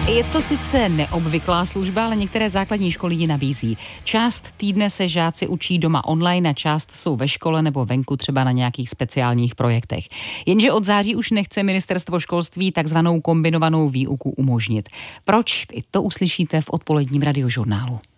Je to sice neobvyklá služba, ale některé základní školy ji nabízí. Část týdne se žáci učí doma online a část jsou ve škole nebo venku třeba na nějakých speciálních projektech. Jenže od září už nechce ministerstvo školství takzvanou kombinovanou výuku umožnit. Proč? I to uslyšíte v odpoledním radiožurnálu.